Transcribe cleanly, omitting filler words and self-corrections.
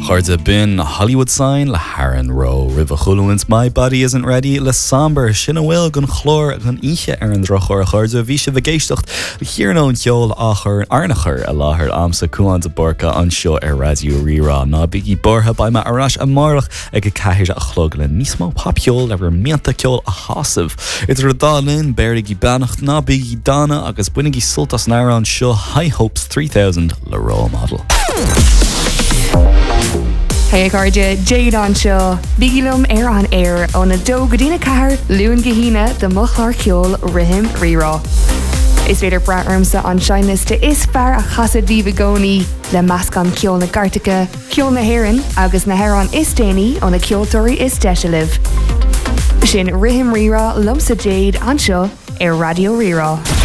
Chuirde bin Hollywood sign le Haran Row River Chulwins My Body Isn't Ready le Somber Sinna Will gun chlór gun ihe an drochor chuirde bhí se bhgéistecht hiarno an ceol achar arnacher a láthir amsa cuan de borca an seo Radio Rira ná bigí bortha ba ma arás a marach ag a caiir a chlog le níos mó papceol le mianta ceol a hasamh. It's rodalin berigi bannacht ná bigí dana agus buinigí sultas nára an seo High Hopes 3000 le role model. Hey Garja, Jade on seo. Bigilum an air on a do godina car, Luan Gahina, the Muchlar Kjol, Rihim Rira. Is veder braarmsa an shynliste is far a chasad divagoni, le maskan Kjol na Gartica, Kjol na Heron, agus na Heron is Dani, on a Kjoltori is Deshaliv. Shin Rihim Rira, Lumsa Jade on seo, Radio Rira.